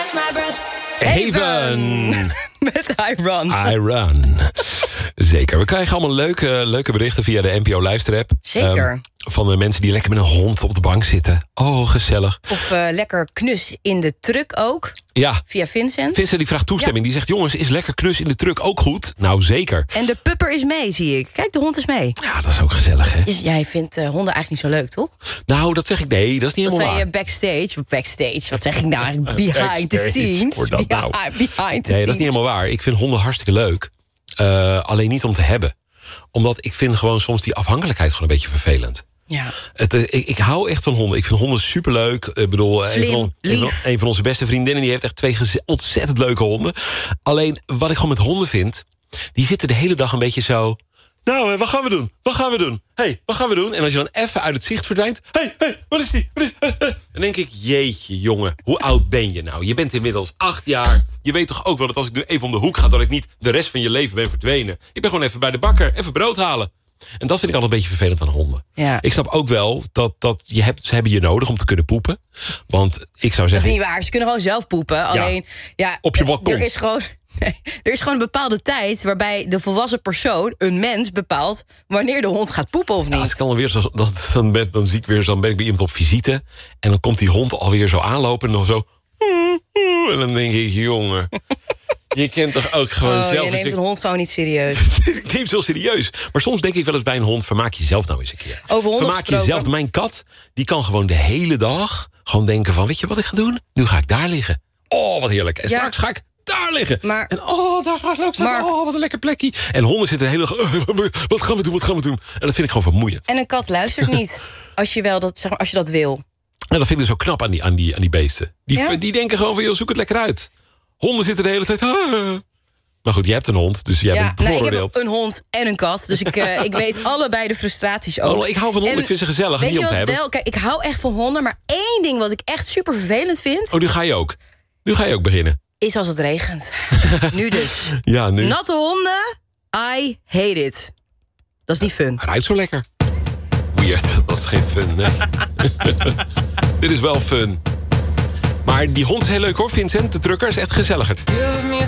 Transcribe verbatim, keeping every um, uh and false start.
Haven. Met I Run. I Run. Zeker. We krijgen allemaal leuke, leuke berichten via de N P O Luisterapp. Zeker. Um, van de mensen die lekker met een hond op de bank zitten. Oh, gezellig. Of uh, lekker knus in de truck ook. Ja. Via Vincent. Vincent die vraagt toestemming. Ja. Die zegt, jongens, is lekker knus in de truck ook goed? Nou, zeker. En de pupper is mee, zie ik. Kijk, de hond is mee. Ja, dat is ook gezellig, hè? Dus jij vindt uh, honden eigenlijk niet zo leuk, toch? Nou, dat zeg ik, nee, dat is niet dat helemaal waar. Dat zei je backstage. Backstage, wat zeg ik nou eigenlijk? Behind the scenes. Dat nou. Behind, behind the nee, dat is niet helemaal waar. Ik vind honden hartstikke leuk. Uh, alleen niet om te hebben. Omdat ik vind gewoon soms die afhankelijkheid gewoon een beetje vervelend. Ja. Het, ik, ik hou echt van honden. Ik vind honden superleuk. Ik bedoel, Slim, een, van, een, van, een van onze beste vriendinnen die heeft echt twee geze- ontzettend leuke honden. Alleen wat ik gewoon met honden vind, die zitten de hele dag een beetje zo. Nou, wat gaan we doen? Wat gaan we doen? Hé, hey, wat gaan we doen? En als je dan even uit het zicht verdwijnt. Hé, hey, hey, wat is die? Wat is, uh, uh. Dan denk ik, jeetje, jongen, hoe oud ben je nou? Je bent inmiddels acht jaar. Je weet toch ook wel dat als ik nu even om de hoek ga, dat ik niet de rest van je leven ben verdwenen. Ik ben gewoon even bij de bakker, even brood halen. En dat vind ik altijd een beetje vervelend aan honden. Ja. Ik snap ook wel dat, dat je hebt, ze hebben je nodig om te kunnen poepen. Want ik zou zeggen. Dat is niet waar. Ze kunnen gewoon zelf poepen. Alleen, ja, op je balkon. Er is gewoon. Nee, er is gewoon een bepaalde tijd waarbij de volwassen persoon, een mens, bepaalt wanneer de hond gaat poepen of niet. Ja, als ik dan, weer zo, dat, dan, ben, dan zie ik weer zo, dan ben ik bij iemand op visite. En dan komt die hond alweer zo aanlopen en dan zo. En dan denk ik, jongen, je kent toch ook gewoon oh, zelf. Je neemt een hond gewoon niet serieus. Ik neem het heel serieus. Maar soms denk ik wel eens bij een hond, vermaak jezelf nou eens een keer. Over honden Vermaak jezelf. Mijn kat, die kan gewoon de hele dag gewoon denken van, weet je wat ik ga doen? Nu ga ik daar liggen. Oh, wat heerlijk. En ja. straks ga ik daar liggen. Maar, en oh, daar gaat leuk zijn. Oh, wat een lekker plekje. En honden zitten de hele dag. Wat gaan we doen? Wat gaan we doen? En dat vind ik gewoon vermoeiend. En een kat luistert niet als je wel dat, zeg maar, als je dat wil. En dat vind ik dus zo knap aan die, aan die, aan die beesten. Die, ja? die denken gewoon van, joh, zoek het lekker uit. Honden zitten de hele tijd. Ah. Maar goed, jij hebt een hond, dus jij ja, bent bevoordeeld. Nee, ik heb een hond en een kat, dus ik, uh, ik weet allebei de frustraties ook. Oh, ik hou van honden, en, ik vind ze gezellig. Weet niet je om te wat hebben. wel? Kijk, ik hou echt van honden, maar één ding wat ik echt super vervelend vind. Oh, nu ga je ook. Nu ga je ook beginnen. Is als het regent. Nu dus. Ja, nu. Natte honden, I hate it. Dat is niet fun. Hij ruikt zo lekker. Weird, dat is geen fun, nee. Dit is wel fun. Maar die hond is heel leuk hoor, Vincent. De trucker is echt gezelliger.